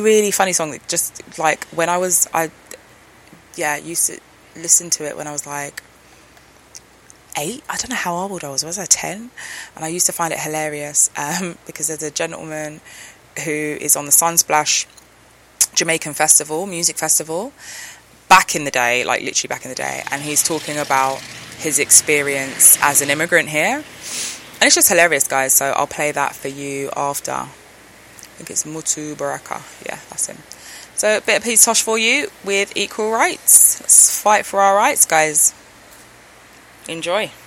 really funny song that just like when I used to listen to it when I was like 8. I don't know how old I was I 10? And I used to find it hilarious because there's a gentleman who is on the Sunsplash Jamaican music festival, back in the day, like literally back in the day, and he's talking about his experience as an immigrant here, and it's just hilarious, guys. So I'll play that for you after. I think it's Mutu Baraka. Yeah, that's him. So a bit of Peace Tosh for you with Equal Rights. Let's fight for our rights, guys. Enjoy.